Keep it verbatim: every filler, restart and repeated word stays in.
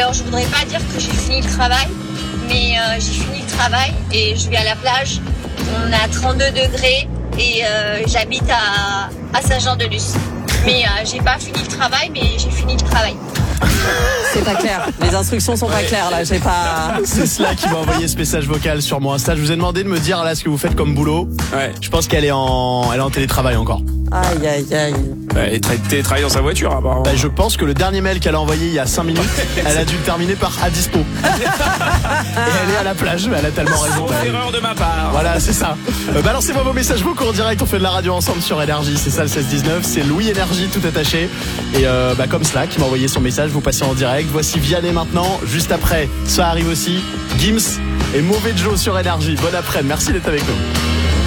Alors je voudrais pas dire que j'ai fini le travail, mais euh, j'ai fini le travail et je vais à la plage. On a trente-deux degrés et euh, j'habite à, à Saint-Jean-de-Luz. Mais euh, j'ai pas fini le travail, mais j'ai fini le travail. C'est pas clair. Les instructions sont ouais. pas claires là. J'ai pas. C'est cela qui m'a envoyé ce message vocal sur mon Insta. Je vous ai demandé de me dire là ce que vous faites comme boulot. Ouais. Je pense qu'elle est en, elle est en télétravail encore. Aïe aïe aïe. Elle est télétravaille dans sa voiture apparemment. Bah, je pense que le dernier mail qu'elle a envoyé il y a cinq minutes, elle a dû le terminer par à dispo. Et elle est à la plage, mais elle a tellement raison. C'est erreur de ma part. Voilà, c'est ça. Euh, balancez-moi vos messages vocaux en direct. On fait de la radio ensemble sur Énergie. C'est ça le seize dix-neuf. C'est Louis Énergie tout attaché. Et euh, bah, comme cela, qui m'a envoyé son message. Vous passez en direct. Voici Vianney maintenant. Juste après, ça arrive aussi. Gims et Mauvais Joe sur Énergie. Bon après-midi. Merci d'être avec nous.